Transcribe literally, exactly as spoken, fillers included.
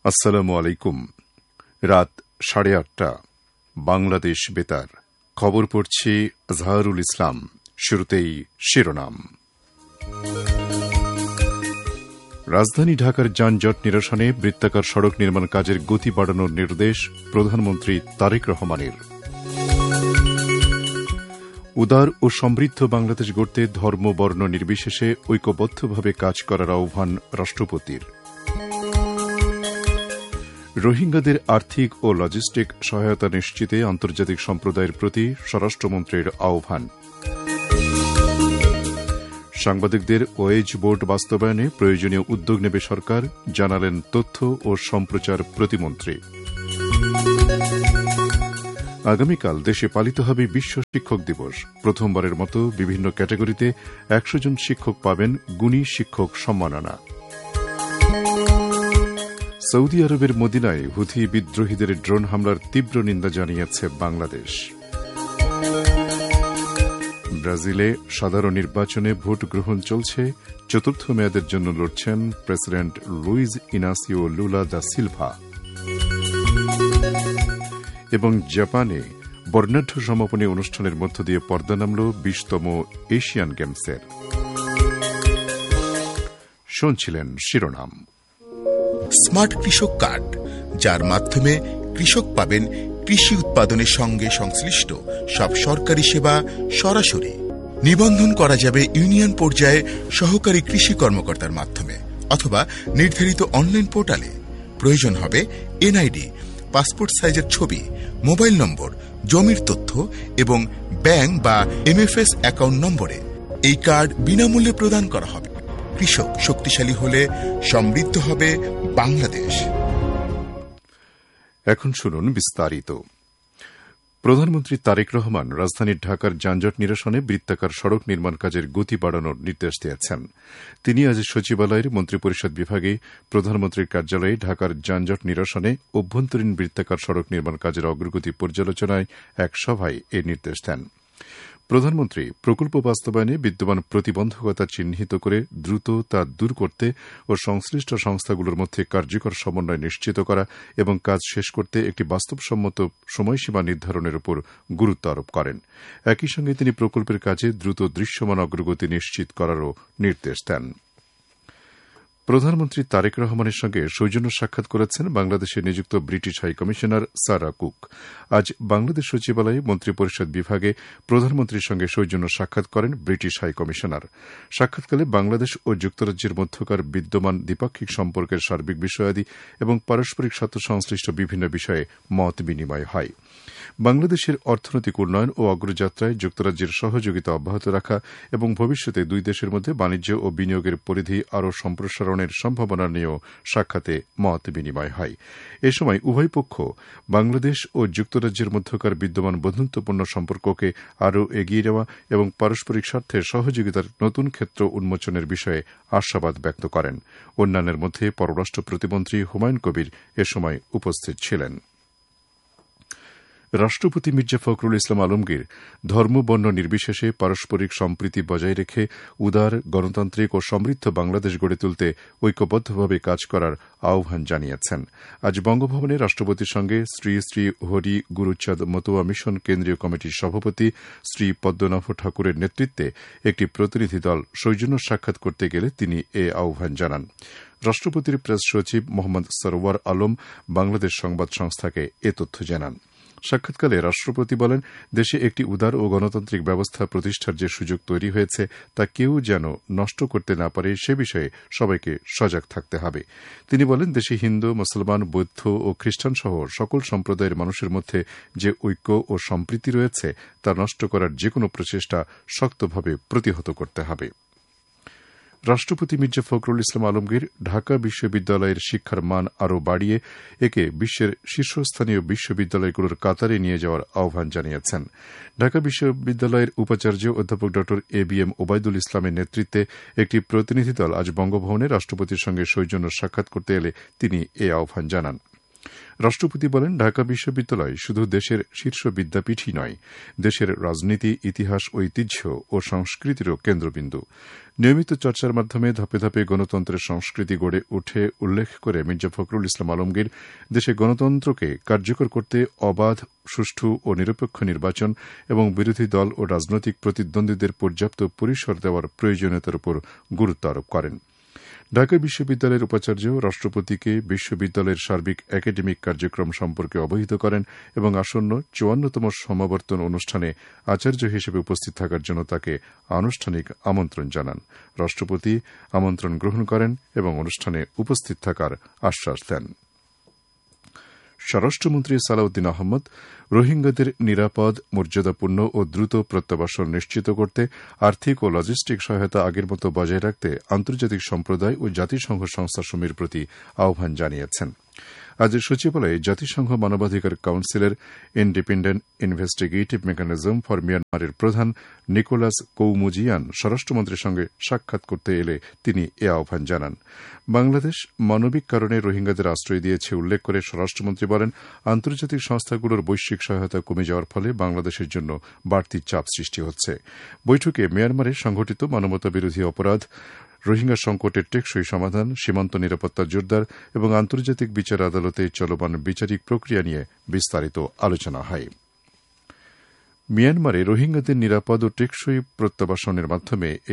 আসসালামু আলাইকুম। রাত সাড়ে আটটা, বাংলাদেশ বেতার। খবর পড়ছি আজহারুল ইসলাম। শুরুতেই শিরোনাম। রাজধানী ঢাকার যানজট নিরসনে বৃত্তাকার সড়ক নির্মাণ কাজের গতি বাড়ানোর নির্দেশ প্রধানমন্ত্রী তারেক রহমানের। উদার ও সমৃদ্ধ বাংলাদেশ গড়তে ধর্ম বর্ণ নির্বিশেষে ঐক্যবদ্ধভাবে কাজ করার আহ্বান রাষ্ট্রপতির। রোহিঙ্গাদের আর্থিক ও লজিস্টিক সহায়তা নিশ্চিতে আন্তর্জাতিক সম্প্রদায়ের প্রতি স্বরাষ্ট্রমন্ত্রীর আহ্বান। সাংবাদিকদের ওয়েজ বোর্ড বাস্তবায়নে প্রয়োজনীয় উদ্যোগ নেবে সরকার, জানালেন তথ্য ও সম্প্রচার প্রতিমন্ত্রী। আগামীকাল দেশে পালিত হবে বিশ্ব শিক্ষক দিবস। প্রথমবারের মতো বিভিন্ন ক্যাটাগরিতে একশো জন শিক্ষক পাবেন গুণী শিক্ষক সম্মাননা। সৌদি আরবের মদিনায় হুথি বিদ্রোহীদের ড্রোন হামলার তীব্র নিন্দা জানিয়েছে বাংলাদেশ। ব্রাজিলে সাধারণ নির্বাচনে ভোট গ্রহণ চলছে। চতুর্থ মেয়াদের জন্য লড়ছেন president Luiz Inacio Lula da Silva. এবং জাপানে বর্ণাঢ্য সমাপনী অনুষ্ঠানের মধ্য দিয়ে পর্দা নামল বিশতম এশিয়ান গেমসের। শুনছিলেন শিরোনাম। স্মার্ট কৃষক কার্ড, যার মাধ্যমে কৃষক পাবেন কৃষি উৎপাদনের সঙ্গে সংশ্লিষ্ট সব সরকারি সেবা সরাসরি। নিবন্ধন করা যাবে ইউনিয়ন পর্যায়ে সহকারী কৃষি কর্মকর্তার মাধ্যমে অথবা নির্ধারিত অনলাইন পোর্টালে। প্রয়োজন হবে এনআইডি, পাসপোর্ট সাইজের ছবি, মোবাইল নম্বর, জমির তথ্য এবং ব্যাংক বা এমএফএস অ্যাকাউন্ট নম্বরে। এই কার্ড বিনামূল্যে প্রদান করা হবে। কৃষক শক্তিশালী হলে সমৃদ্ধ হবে বাংলাদেশ। এখন শুনুন বিস্তারিত। প্রধানমন্ত্রী তারেক রহমান রাজধানীর ঢাকার যানজট নিরসনে বৃত্তাকার সড়ক নির্মাণ কাজের গতি বাড়ানোর নির্দেশ দিয়েছেন। তিনি আজ সচিবালয়ের মন্ত্রিপরিষদ বিভাগে প্রধানমন্ত্রীর কার্যালয়ে ঢাকার যানজট নিরসনে অভ্যন্তরীণ বৃত্তাকার সড়ক নির্মাণ কাজের অগ্রগতি পর্যালোচনায় এক সভায় এ নির্দেশ দেন। প্রধানমন্ত্রী প্রকল্প বাস্তবায়নে বিদ্যমান প্রতিবন্ধকতা চিহ্নিত করে দ্রুত তা দূর করতে ও সংশ্লিষ্ট সংস্থাগুলোর মধ্যে কার্যকর সমন্বয় নিশ্চিত করা এবং কাজ শেষ করতে একটি বাস্তবসম্মত সময়সীমা নির্ধারণের উপর গুরুত্ব আরোপ করেন। একই সঙ্গে তিনি প্রকল্পের কাজে দ্রুত দৃশ্যমান অগ্রগতি নিশ্চিত করারও নির্দেশ দেন। প্রধানমন্ত্রী তারেক রহমানের সঙ্গে সৌজন্য সাক্ষাৎ করেছেন বাংলাদেশে নিযুক্ত ব্রিটিশ হাইকমিশনার সারা কুক। আজ বাংলাদেশ সচিবালয়ে মন্ত্রিপরিষদ বিভাগে প্রধানমন্ত্রীর সঙ্গে সৌজন্য সাক্ষাৎ করেন ব্রিটিশ হাইকমিশনার। সাক্ষাৎকালে বাংলাদেশ ও যুক্তরাজ্যের মধ্যকার বিদ্যমান দ্বিপাক্ষিক সম্পর্কের সার্বিক বিষয়াদি এবং পারস্পরিক স্বার্থ সংশ্লিষ্ট বিভিন্ন বিষয়ে মত বিনিময় হয়। বাংলাদেশের অর্থনৈতিক উন্নয়ন ও অগ্রযাত্রায় যুক্তরাজ্যের সহযোগিতা অব্যাহত রাখা এবং ভবিষ্যতে দুই দেশের মধ্যে বাণিজ্য ও বিনিয়োগের পরিধি আরও সম্প্রসারণের সম্ভাবনা নিয়েও সাক্ষাতে মত বিনিময় হয়। এ সময় উভয় পক্ষ বাংলাদেশ ও যুক্তরাজ্যের মধ্যকার বিদ্যমান বন্ধুত্বপূর্ণ সম্পর্ককে আরও এগিয়ে যাওয়া এবং পারস্পরিক স্বার্থে সহযোগিতার নতুন ক্ষেত্র উন্মোচনের বিষয়ে আশাবাদ ব্যক্ত করেন। অন্যান্যের মধ্যে পররাষ্ট্র প্রতিমন্ত্রী হুমায়ুন কবির এ সময় উপস্থিত ছিলেন। রাষ্ট্রপতি মির্জা ফখরুল ইসলাম আলমগীর ধর্ম বর্ণ নির্বিশেষে পারস্পরিক সম্প্রীতি বজায় রেখে উদার, গণতান্ত্রিক ও সমৃদ্ধ বাংলাদেশ গড়ে তুলতে ঐক্যবদ্ধভাবে কাজ করার আহ্বান জানিয়েছেন। আজ বঙ্গভবনে রাষ্ট্রপতির সঙ্গে শ্রী শ্রী হরি গুরুচাঁদ মতুয়া মিশন কেন্দ্রীয় কমিটির সভাপতি শ্রী পদ্মনাভ ঠাকুরের নেতৃত্বে একটি প্রতিনিধি দল সৌজন্য সাক্ষাৎ করতে গেলে তিনি এ আহ্বান জানান। রাষ্ট্রপতির প্রেস সচিব মোহাম্মদ সরওয়ার আলম বাংলাদেশ সংবাদ সংস্থাকে এ তথ্য জানান। সাক্ষাৎকালে রাষ্ট্রপতি বলেন, দেশে একটি উদার ও গণতান্ত্রিক ব্যবস্থা প্রতিষ্ঠার যে সুযোগ তৈরি হয়েছে তা কেউ যেন নষ্ট করতে না পারে সে বিষয়ে সবাইকে সজাগ থাকতে হবে। তিনি বলেন, দেশে হিন্দু, মুসলমান, বৌদ্ধ ও খ্রিস্টান সহ সকল সম্প্রদায়ের মানুষের মধ্যে যে ঐক্য ও সম্প্রীতি রয়েছে তা নষ্ট করার যেকোনো প্রচেষ্টা শক্তভাবে প্রতিহত করতে হবে। রাষ্ট্রপতি মির্জা ফখরুল ইসলাম আলমগীর ঢাকা বিশ্ববিদ্যালয়ের শিক্ষার মান আরও বাড়িয়ে একে বিশ্বের শীর্ষস্থানীয় বিশ্ববিদ্যালয়গুলোর কাতারে নিয়ে যাওয়ার আহ্বান জানিয়েছেন। ঢাকা বিশ্ববিদ্যালয়ের উপাচার্য অধ্যাপক ড এ বি এম ওবায়দুল ইসলামের নেতৃত্বে একটি প্রতিনিধি দল আজ বঙ্গভবনে রাষ্ট্রপতির সঙ্গে সৌজন্য সাক্ষাৎ করতে এলে তিনি এ আহ্বান জানান। রাষ্ট্রপতি বলেন, ঢাকা বিশ্ববিদ্যালয় শুধু দেশের শীর্ষ বিদ্যাপীঠই নয়, দেশের রাজনীতি, ইতিহাস, ঐতিহ্য ও সংস্কৃতিরও কেন্দ্রবিন্দু। নিয়মিত চর্চার মাধ্যমে ধাপে ধাপে গণতন্ত্রের সংস্কৃতি গড়ে উঠে উল্লেখ করে মির্জা ফখরুল ইসলাম আলমগীর দেশে গণতন্ত্রকে কার্যকর করতে অবাধ, সুষ্ঠু ও নিরপেক্ষ নির্বাচন এবং বিরোধী দল ও রাজনৈতিক প্রতিদ্বন্দ্বীদের পর্যাপ্ত পরিসর দেওয়ার প্রয়োজনীয়তার উপর গুরুত্ব আরোপ করেন। ঢাকা বিশ্ববিদ্যালয়ের উপাচার্য রাষ্ট্রপতিকে বিশ্ববিদ্যালয়ের সার্বিক একাডেমিক কার্যক্রম সম্পর্কে অবহিত করেন এবং আসন্ন চুয়ান্নতম সমাবর্তন অনুষ্ঠানে আচার্য হিসেবে উপস্থিত থাকার জন্য তাকে আনুষ্ঠানিক আমন্ত্রণ জানান। রাষ্ট্রপতি আমন্ত্রণ গ্রহণ করেন এবং অনুষ্ঠানে উপস্থিত থাকার আশ্বাস দেন। স্বরাষ্ট্রমন্ত্রী সালাউদ্দিন আহমদ রোহিঙ্গাদের নিরাপদ, মর্যাদাপূর্ণ ও দ্রুত প্রত্যাবাসন নিশ্চিত করতে আর্থিক ও লজিস্টিক সহায়তা আগের মতো বজায় রাখতে আন্তর্জাতিক সম্প্রদায় ও জাতিসংঘ সংস্থাসমূহের প্রতি আহ্বান জানিয়েছেন। আজ সচিবালয়ে জাতিসংঘ মানবাধিকার কাউন্সিলের ইন্ডিপেন্ডেন্ট ইনভেস্টিগেটিভ মেকানিজম ফর মিয়ানমারের প্রধান নিকোলাস কৌমুজিয়ান স্বরাষ্ট্রমন্ত্রীর সঙ্গে সাক্ষাৎ করতে এলে তিনি এ আহ্বান জানান। বাংলাদেশ মানবিক কারণে রোহিঙ্গাদের আশ্রয় দিয়েছে উল্লেখ করে স্বরাষ্ট্রমন্ত্রী বলেন, আন্তর্জাতিক সংস্থাগুলোর বৈশ্বিক সহায়তা কমে যাওয়ার ফলে বাংলাদেশের জন্য বাড়তি চাপ সৃষ্টি হচ্ছে। বৈঠকে মিয়ানমারে সংঘটিত মানবতাবিরোধী অপরাধ, রোহিঙ্গা সংকটের টেকসই সমাধান, সীমান্ত নিরাপত্তা জোরদার এবং আন্তর্জাতিক বিচার আদালতে চলমান বিচারিক প্রক্রিয়া নিয়ে বিস্তারিত আলোচনা হয়। মিয়ানমারে রোহিঙ্গাদের নিরাপদ ও টেকসই প্রত্যাবাসনের মাধ্যমে